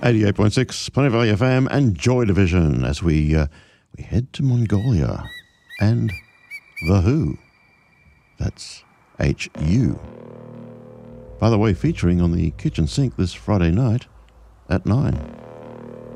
88.6 Planet Valley FM and Joy Division as we head to Mongolia and The Who. That's H-U. By the way, featuring on the kitchen sink this Friday night at 9.